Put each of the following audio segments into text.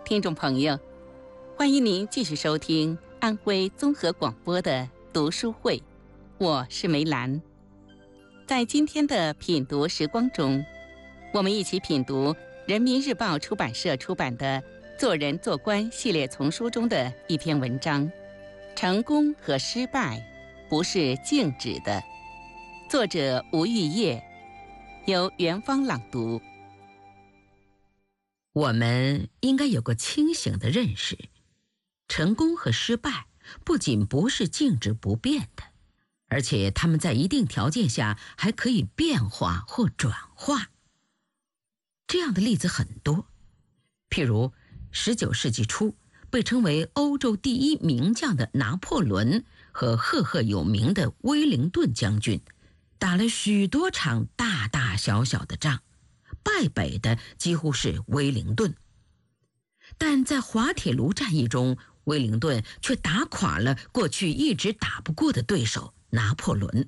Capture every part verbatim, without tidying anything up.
听众朋友，欢迎您继续收听安徽综合广播的读书会，我是梅兰。在今天的品读时光中，我们一起品读人民日报出版社出版的《做人做官》系列丛书中的一篇文章《成功和失败不是静止的》，作者吴玉叶，由元芳朗读。 我们应该有个清醒的认识，成功和失败不仅不是静止不变的，而且它们在一定条件下还可以变化或转化。这样的例子很多，譬如十九世纪初被称为欧洲第一名将的拿破仑和赫赫有名的威灵顿将军，打了许多场大大小小的仗，败北的几乎是威灵顿。但在滑铁卢战役中，威灵顿却打垮了过去一直打不过的对手拿破仑。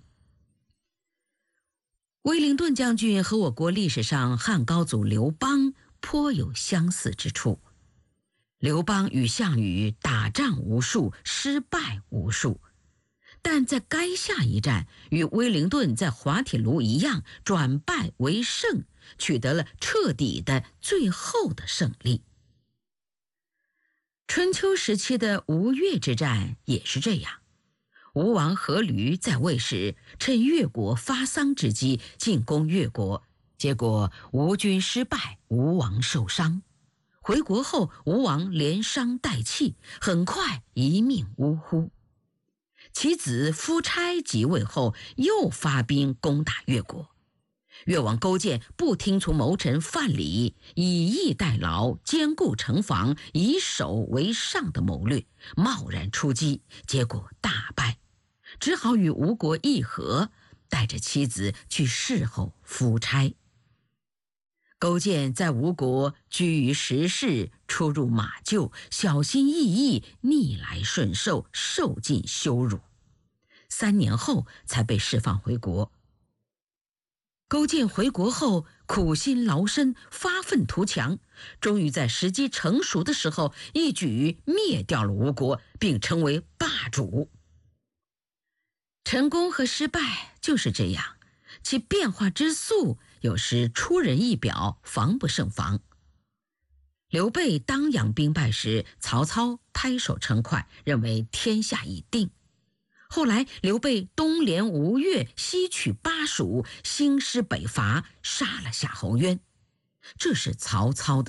威灵顿将军和我国历史上汉高祖刘邦颇有相似之处。刘邦与项羽打仗无数，失败无数，但在垓下一战与威灵顿在滑铁卢一样，转败为胜，取得了彻底的最后的胜利。春秋时期的吴越之战也是这样，吴王阖闾在位时，趁越国发丧之机进攻越国，结果吴军失败，吴王受伤。回国后，吴王连伤带气，很快一命呜呼。其子夫差即位后，又发兵攻打越国。越王勾践不听从谋臣范蠡以逸待劳、坚固城防、以守为上的谋略，贸然出击，结果大败，只好与吴国议和，带着妻子去侍候夫差。勾践在吴国居于石室，出入马厩，小心翼翼，逆来顺受，受尽羞辱。三年后才被释放回国。勾践回国后苦心劳身，发愤图强，终于在时机成熟的时候一举灭掉了吴国，并成为霸主。成功和失败就是这样，其变化之速有时出人意表，防不胜防。刘备当阳兵败时，曹操拍手称快，认为天下已定。后来刘备东连吴越，西取巴蜀，兴师北伐，杀了夏侯渊，这是曹操的